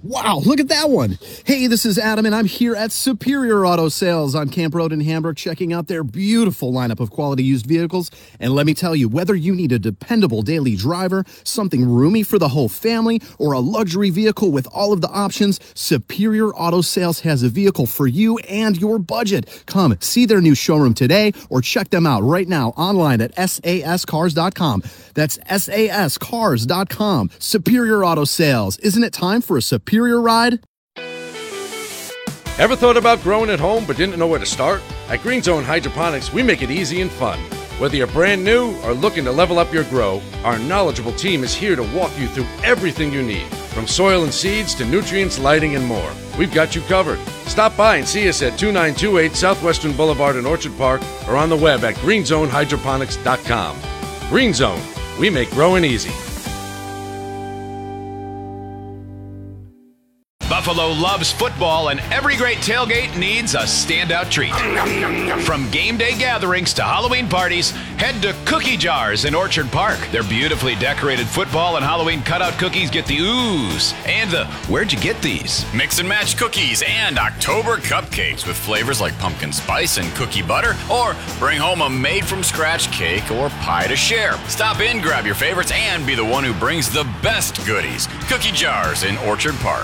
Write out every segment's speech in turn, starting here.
Wow, look at that one. Hey, this is Adam, and I'm here at Superior Auto Sales on Camp Road in Hamburg, checking out their beautiful lineup of quality used vehicles. And let me tell you, whether you need a dependable daily driver, something roomy for the whole family, or a luxury vehicle with all of the options, Superior Auto Sales has a vehicle for you and your budget. Come see their new showroom today or check them out right now online at sascars.com. That's sascars.com. Superior Auto Sales. Isn't it time for a superior ride? Ever thought about growing at home but didn't know where to start? At Green Zone Hydroponics, we make it easy and fun. Whether you're brand new or looking to level up your grow, our knowledgeable team is here to walk you through everything you need, from soil and seeds to nutrients, lighting, and more. We've got you covered. Stop by and see us at 2928 Southwestern Boulevard in Orchard Park or on the web at greenzonehydroponics.com. Green Zone, we make growing easy. Buffalo loves football, and every great tailgate needs a standout treat. From game day gatherings to Halloween parties, head to Cookie Jars in Orchard Park. Their beautifully decorated football and Halloween cutout cookies get the oohs and the where'd you get these? Mix and match cookies and October cupcakes with flavors like pumpkin spice and cookie butter, or bring home a made-from-scratch cake or pie to share. Stop in, grab your favorites, and be the one who brings the best goodies. Cookie Jars in Orchard Park.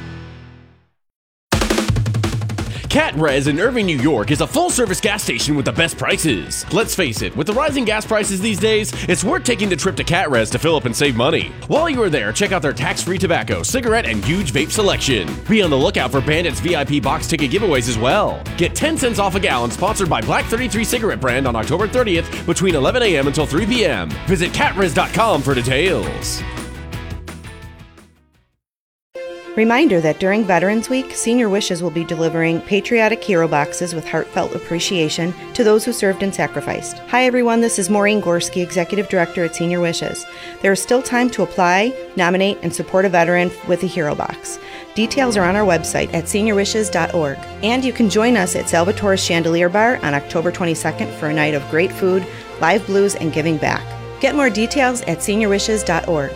Cat Res in Irving, New York is a full-service gas station with the best prices. Let's face it, with the rising gas prices these days, it's worth taking the trip to Cat Res to fill up and save money. While you are there, check out their tax-free tobacco, cigarette, and huge vape selection. Be on the lookout for Bandits VIP box ticket giveaways as well. Get 10 cents off a gallon sponsored by Black 33 Cigarette Brand on October 30th between 11 a.m. until 3 p.m. Visit catres.com for details. Reminder that during Veterans Week, Senior Wishes will be delivering patriotic hero boxes with heartfelt appreciation to those who served and sacrificed. Hi everyone, this is Maureen Gorski, Executive Director at Senior Wishes. There is still time to apply, nominate, and support a veteran with a hero box. Details are on our website at seniorwishes.org. And you can join us at Salvatore's Chandelier Bar on October 22nd for a night of great food, live blues, and giving back. Get more details at seniorwishes.org.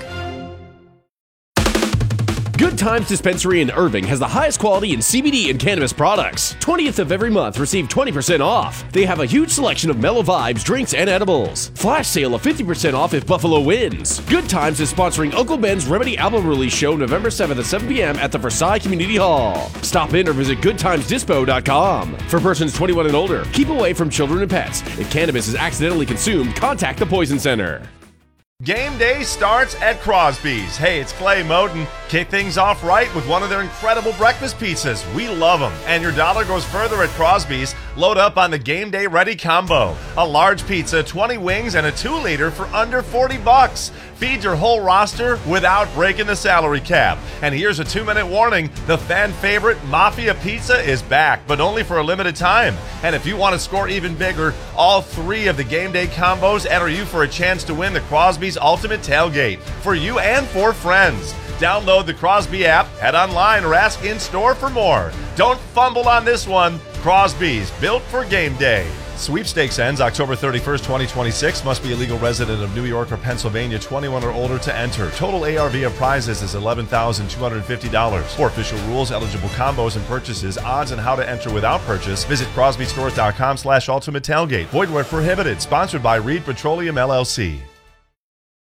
Good Times Dispensary in Irving has the highest quality in CBD and cannabis products. 20th of every month, receive 20% off. They have a huge selection of mellow vibes, drinks, and edibles. Flash sale of 50% off if Buffalo wins. Good Times is sponsoring Uncle Ben's Remedy album release show November 7th at 7 p.m. at the Versailles Community Hall. Stop in or visit goodtimesdispo.com. For persons 21 and older, keep away from children and pets. If cannabis is accidentally consumed, contact the Poison Center. Game day starts at Crosby's. Hey, it's Clay Moten. Kick things off right with one of their incredible breakfast pizzas. We love them. And your dollar goes further at Crosby's. Load up on the Game Day Ready Combo. A large pizza, 20 wings, and a 2-liter for under $40. Feed your whole roster without breaking the salary cap. And here's a 2-minute warning. The fan favorite Mafia Pizza is back, but only for a limited time. And if you want to score even bigger, all 3 of the Game Day combos enter you for a chance to win the Crosby's Ultimate Tailgate for you and 4 friends. Download the Crosby app, head online, or ask in-store for more. Don't fumble on this one. Crosby's, built for game day. Sweepstakes ends October 31st, 2026. Must be a legal resident of New York or Pennsylvania, 21 or older to enter. Total ARV of prizes is $11,250. For official rules, eligible combos and purchases, odds, and how to enter without purchase, visit crosbystores.com/ultimate tailgate. Void where prohibited. Sponsored by Reed Petroleum, LLC.